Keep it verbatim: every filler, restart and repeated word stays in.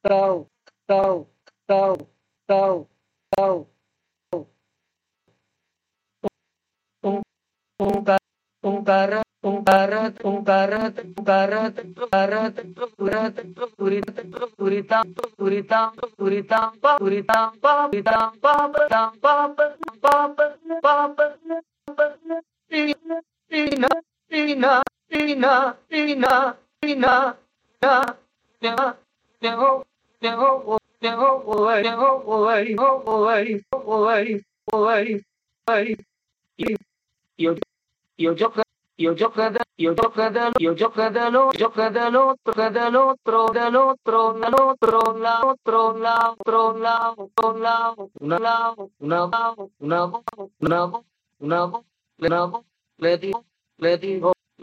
tau, tau, tau, tau, tau, um, um, ca- um cara, um cara, um cara, um cara, um cara, curata, curita, curita, curita, curita, pa, curita, pa, curita, pa, pa, pa, pa, pa, pa, pa, Tina, Tina, Tina, Tina, Tina, Tina, na, na, no, no, no, away, no, away, no, away, no, away, away, away. Yo, yo, yo, yo, yo, cada, yo, yo, cada, yo, yo, cada, lo, yo, cada, lo, otro, cada, lo, otro, del otro, del otro, la, otro, la, otro, la, otro, la, una, la, una, la, una, una, una, una, le, una, le digo, le digo.